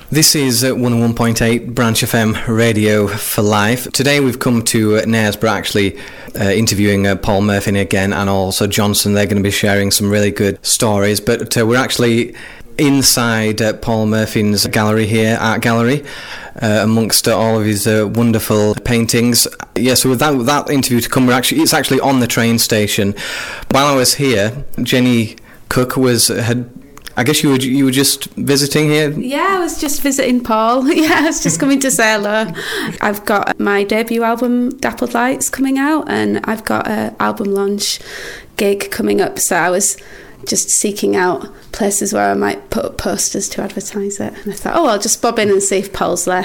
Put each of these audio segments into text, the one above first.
This is 101.8 Branch FM Radio for Life. Today we've come to Knaresborough, actually interviewing Paul Murphy again, and also Johnson. They're going to be sharing some really good stories, but we're actually inside Paul Murphy's gallery here, art gallery, amongst all of his wonderful paintings. Yeah, so with that interview to come, it's actually on the train station. While I was here, Jenny Cook I guess you were just visiting here? Yeah, I was just visiting Paul. Yeah, I was just coming to say hello. I've got my debut album, Dappled Lights, coming out, and I've got an album launch gig coming up, so I was just seeking out places where I might put up posters to advertise it, and I thought, I'll just bob in and see if Paul's there.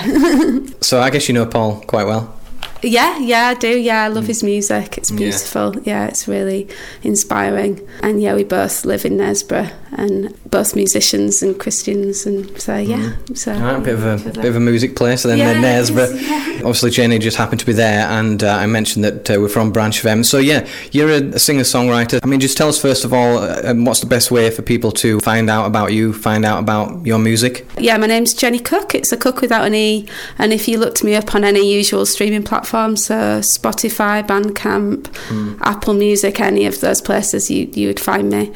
So I guess you know Paul quite well? Yeah, I do. Yeah, I love his music. It's beautiful. Yeah, it's really inspiring. And yeah, we both live in Knaresborough, and both musicians and Christians, and so yeah. So a bit of a music place then, Knaresborough. Yeah. Obviously, Jenny just happened to be there, and I mentioned that we're from Branch FM. So yeah, you're a singer-songwriter. I mean, just tell us first of all, what's the best way for people to find out about you, find out about your music? Yeah, my name's Jenny Cook. It's a Cook without an E, and if you looked me up on any usual streaming platform, so Spotify, Bandcamp, Apple Music, any of those places, you would find me.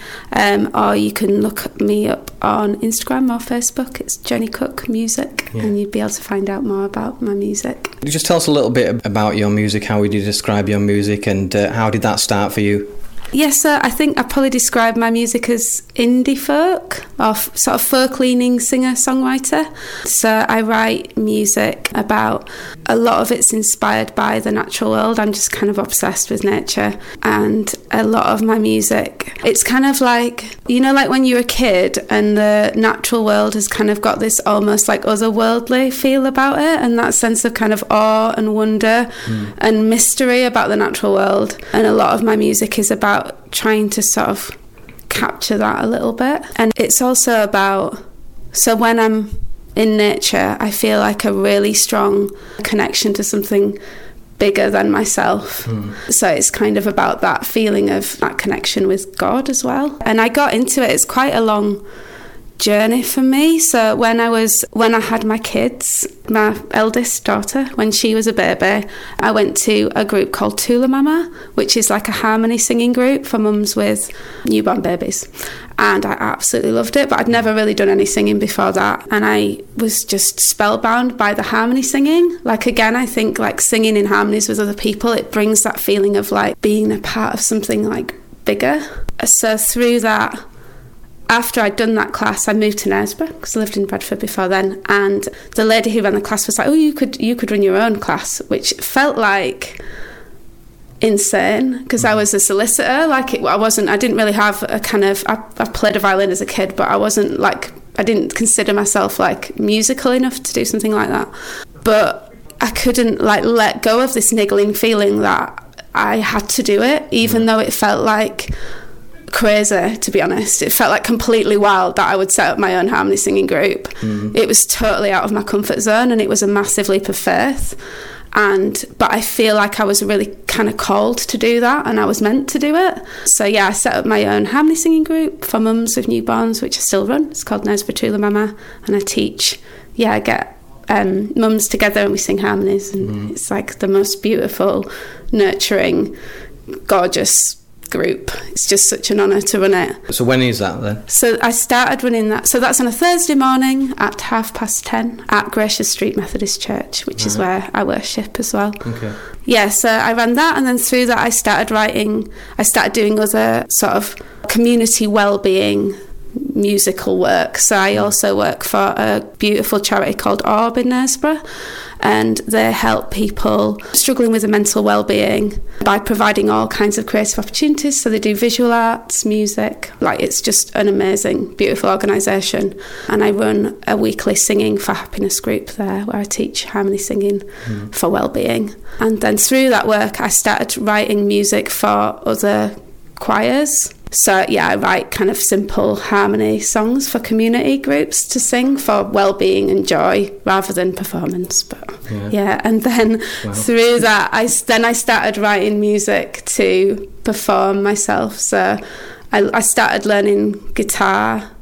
Or you can look me up on Instagram or Facebook. It's Jenny Cook Music, and you'd be able to find out more about my music. Could you just tell us a little bit about your music? How would you describe your music, and how did that start for you? Yes, I think I probably describe my music as indie folk, or sort of folk-leaning singer-songwriter. So I write music about, a lot of it's inspired by the natural world. I'm just kind of obsessed with nature, and a lot of my music, it's kind of like, like when you're a kid and the natural world has kind of got this almost like otherworldly feel about it, and that sense of kind of awe and wonder and mystery about the natural world. And a lot of my music is about trying to sort of capture that a little bit. And it's also about, so when I'm in nature, I feel like a really strong connection to something bigger than myself. So it's kind of about that feeling of that connection with God as well. And I got into it, it's quite a long journey for me. So when I had my kids, my eldest daughter, when she was a baby, I went to a group called Tula Mama, which is like a harmony singing group for mums with newborn babies. And I absolutely loved it, but I'd never really done any singing before that. And I was just spellbound by the harmony singing. Like, again, I think like singing in harmonies with other people, it brings that feeling of like being a part of something like bigger. So through that, after I'd done that class, I moved to Knaresborough because I lived in Bradford before then, and the lady who ran the class was like, you could run your own class, which felt like insane because I was a solicitor. Like I didn't really have a kind of, I played a violin as a kid, but I didn't consider myself like musical enough to do something like that. But I couldn't like let go of this niggling feeling that I had to do it, even though it felt like crazy, to be honest. It felt like completely wild that I would set up my own harmony singing group. It was totally out of my comfort zone, and it was a massive leap of faith. But I feel like I was really kind of called to do that, and I was meant to do it. So yeah, I set up my own harmony singing group for mums with newborns, which I still run. It's called Knaresborough Tula Mama, and I teach. Yeah, I get mums together and we sing harmonies, and it's like the most beautiful, nurturing, gorgeous group. It's just such an honour to run it. So when is that then? So I started running that. So that's on a Thursday morning at 10:30 at Gracious Street Methodist Church, which is where I worship as well. Okay. Yeah, so I ran that, and then through that I started doing other sort of community well-being musical work. So I also work for a beautiful charity called Orb in Knaresborough, and they help people struggling with their mental well-being by providing all kinds of creative opportunities. So they do visual arts, music, it's just an amazing, beautiful organisation. And I run a weekly Singing for Happiness group there, where I teach harmony singing for well-being. And then through that work I started writing music for other choirs. So yeah, I write kind of simple harmony songs for community groups to sing for well-being and joy rather than performance. But yeah, and then through that I started writing music to perform myself. So I started learning guitar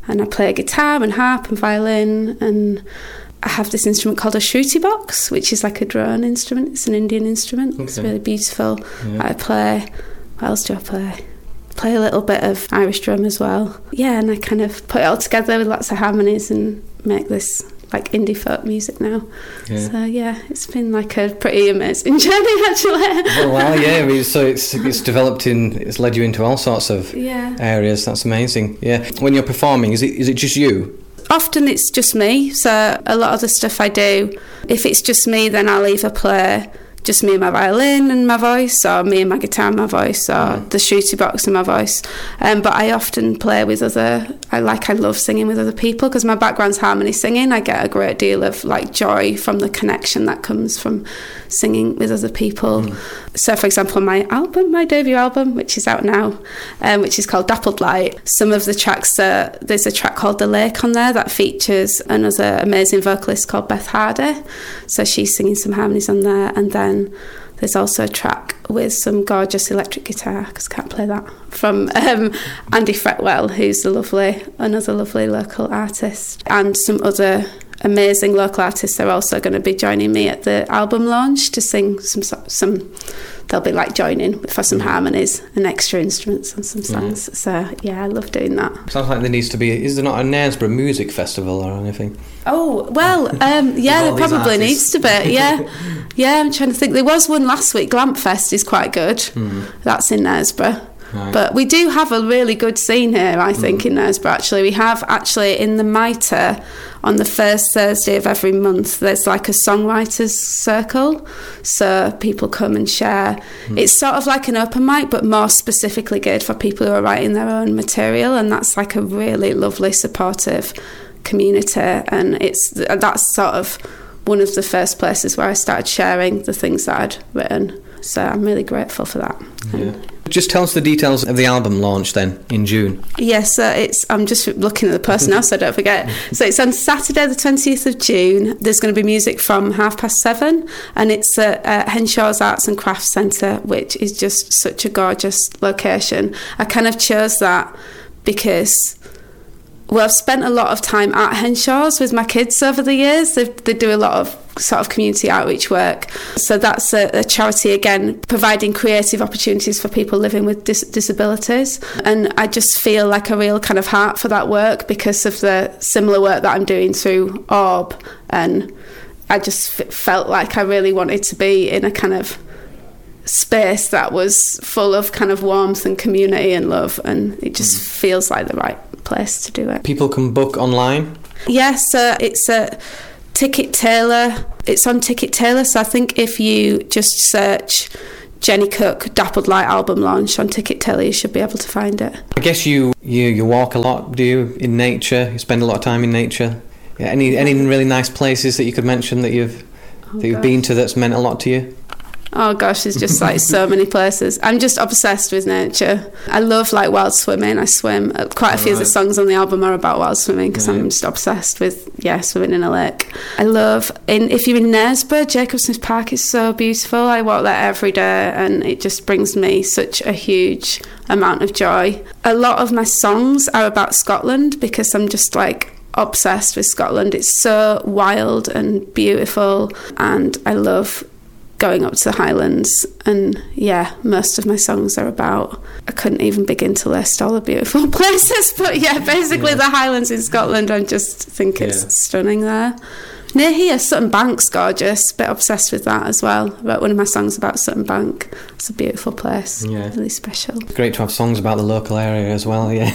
and I play guitar and harp and violin, and I have this instrument called a shruti box, which is like a drone instrument. It's an Indian instrument. Okay. It's really beautiful. Yeah. I play... What else do I play? Play a little bit of Irish drum as well. Yeah, and I kind of put it all together with lots of harmonies and make this like indie folk music now. Yeah. So yeah, it's been like a pretty amazing journey actually. Oh wow, yeah. I mean, so it's developed it's led you into all sorts of areas. That's amazing. Yeah. When you're performing, is it just you? Often it's just me. So a lot of the stuff I do, if it's just me, then I'll either play just me and my violin and my voice, or me and my guitar and my voice, or the shruti box and my voice. But I often play with I love singing with other people, because my background's harmony singing. I get a great deal of like joy from the connection that comes from singing with other people. So for example, my debut album, which is out now, which is called Dappled Light, some of the tracks, there's a track called The Lake on there that features another amazing vocalist called Beth Hardy. So she's singing some harmonies on there, and then there's also a track with some gorgeous electric guitar, because I can't play that, from Andy Fretwell, who's another lovely local artist, and some other amazing local artists are also going to be joining me at the album launch to sing some they'll be like joining for some harmonies and extra instruments and some songs. So yeah, I love doing that. Sounds like there needs to be, is there not a Knaresborough music festival or anything? Oh well, yeah, there probably needs to be. Yeah. I'm trying to think. There was one last week. Glampfest is quite good. That's in Knaresborough. Right. But we do have a really good scene here, I think, in Knaresborough, actually. We have, actually, in the Mitre, on the first Thursday of every month, there's like a songwriters circle. So people come and share. It's sort of like an open mic, but more specifically geared for people who are writing their own material. And that's like a really lovely, supportive community. And that's sort of one of the first places where I started sharing the things that I'd written. So I'm really grateful for that. Yeah. Just tell us the details of the album launch then in June. Yes, I'm just looking at the post now so I don't forget. So it's on Saturday the 20th of June. There's going to be music from 7:30, and it's at Henshaw's Arts and Crafts Centre, which is just such a gorgeous location. I kind of chose that because, well, I've spent a lot of time at Henshaw's with my kids over the years. They do a lot of sort of community outreach work. So that's a charity, again, providing creative opportunities for people living with disabilities. And I just feel like a real kind of heart for that work because of the similar work that I'm doing through Orb. And I just felt like I really wanted to be in a kind of space that was full of kind of warmth and community and love, and it just feels like the right place to do it. People can book online? Yes, it's a Ticket Taylor. It's on Ticket Taylor, so I think if you just search Jenny Cook Dappled Light album launch on Ticket Taylor, you should be able to find it. I guess you walk a lot, do you, in nature? You spend a lot of time in nature? Yeah, any really nice places that you could mention that you've been to that's meant a lot to you? Oh gosh, there's just like so many places. I'm just obsessed with nature. I love like wild swimming. I swim. Quite a few of the songs on the album are about wild swimming because I'm just obsessed with swimming in a lake. I love if you're in Knaresborough, Jacob Smith Park is so beautiful. I walk there every day and it just brings me such a huge amount of joy. A lot of my songs are about Scotland because I'm just like obsessed with Scotland. It's so wild and beautiful, and I love going up to the Highlands. And yeah, most of my songs are about, I couldn't even begin to list all the beautiful places, but basically the Highlands in Scotland, I just think it's stunning there. Near here, Sutton Bank's gorgeous. Bit obsessed with that as well. I wrote one of my songs about Sutton Bank. It's a beautiful place. Yeah. Really special. It's great to have songs about the local area as well. Yeah.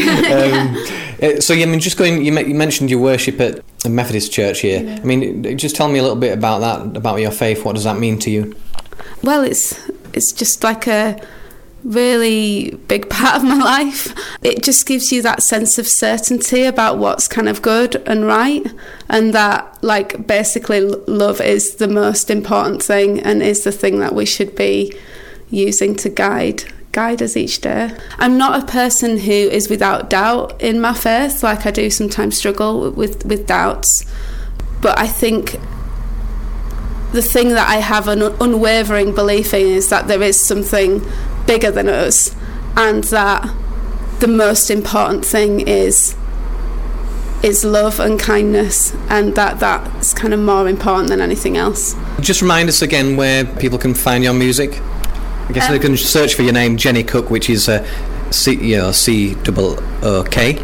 So I mean, just going. You mentioned your worship at a Methodist church here. Yeah. I mean, just tell me a little bit about that, about your faith. What does that mean to you? Well, it's just like a really big part of my life. It just gives you that sense of certainty about what's kind of good and right, and that like basically love is the most important thing and is the thing that we should be using to guide us each day. I'm not a person who is without doubt in my faith. Like I do sometimes struggle with doubts, but I think the thing that I have an unwavering belief in is that there is something bigger than us, and that the most important thing is is love and kindness, and that's kind of more important than anything else. Just remind us again where people can find your music. I guess they can search for your name, Jenny Cook, which is C-O-O-K.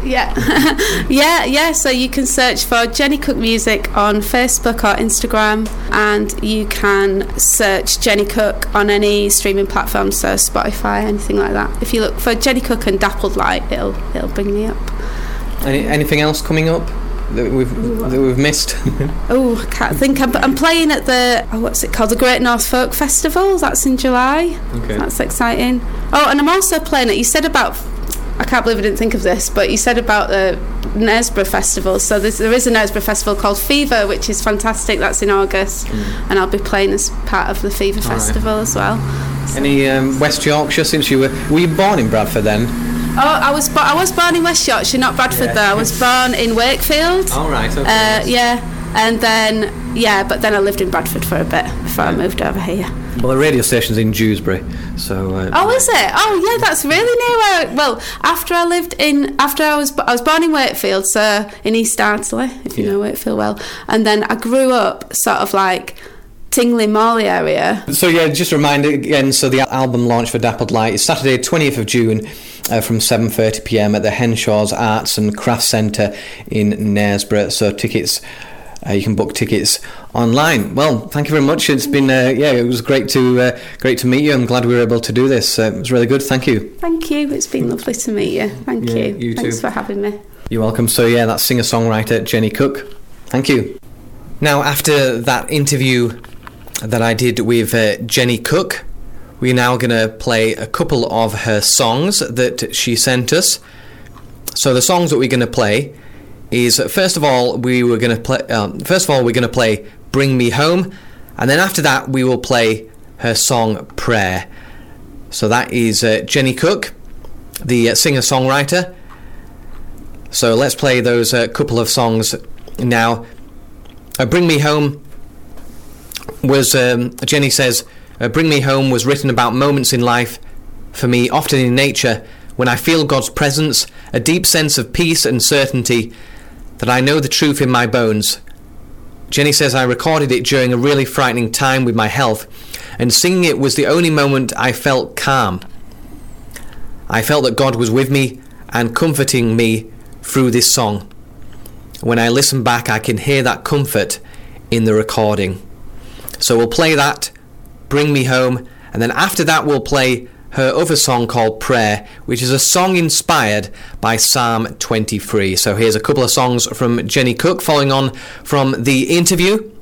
Yeah. So you can search for Jenny Cook Music on Facebook or Instagram, and you can search Jenny Cook on any streaming platform, so Spotify, anything like that. If you look for Jenny Cook and Dappled Light, it'll bring me up. Anything else coming up that we've missed? I can't think. I'm playing at the what's it called? The Great North Folk Festival. That's in July. Okay. That's exciting. And I'm also playing it. You said about, I can't believe I didn't think of this, but you said about the Knaresborough Festival. So there is a Knaresborough Festival called Fever, which is fantastic. That's in August, and I'll be playing as part of the Fever Festival as well. So. Any West Yorkshire? Since you were you born in Bradford then? I was born in West Yorkshire, not Bradford though. I was born in Wakefield. All right. Okay. And then but then I lived in Bradford for a bit before I moved over here. Well, the radio station's in Dewsbury, so. Is it? Oh, yeah, that's really near where. After I was born in Wakefield, so in East Ardsley, if you know Wakefield well, and then I grew up sort of like Tingley Morley area. So just a reminder again, so the album launch for Dappled Light is Saturday 20th of June from 7:30 p.m. at the Henshaws Arts and Crafts Centre in Knaresborough. So tickets, you can book tickets online. Well, thank you very much. It's been it was great to meet you. I'm glad we were able to do this. It was really good. Thank you. Thank you. It's been lovely to meet you. Thank you. You Thanks too. for having me. You're welcome. So that's singer-songwriter Jenny Cook. Thank you. Now, after that interview that I did with Jenny Cook, we're now going to play a couple of her songs that she sent us. So the songs that we're going to play is first of all we're going to play Bring Me Home, and then after that we will play her song Prayer. So that is Jenny Cook, the singer-songwriter. So let's play those couple of songs now. Bring Me Home was, Jenny says, Bring Me Home was written about moments in life, for me often in nature, when I feel God's presence, a deep sense of peace and certainty that I know the truth in my bones. Jenny says I recorded it during a really frightening time with my health, and singing it was the only moment I felt calm. I felt that God was with me and comforting me through this song. When I listen back, I can hear that comfort in the recording. So we'll play that, Bring Me Home, and then after that we'll play her other song called Prayer, which is a song inspired by Psalm 23. So here's a couple of songs from Jenny Cook following on from the interview.